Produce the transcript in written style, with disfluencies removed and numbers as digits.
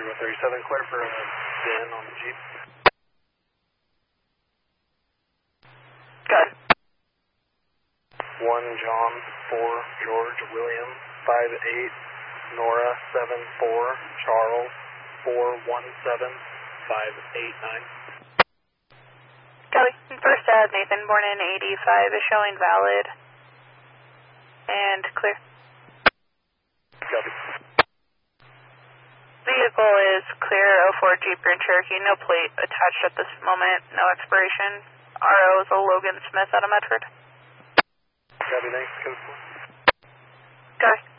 3137, clear for a bin on the Jeep. Good. 1 John 4 George William 58 Nora 74 Charles 417 589. Copy. First Nathan, born in 85, is showing valid and clear. Copy. Vehicle is clear, 04 Jeep Grand Cherokee, no plate attached at this moment, no expiration. RO is a Logan Smith out of Medford. Copy, thanks. Copy.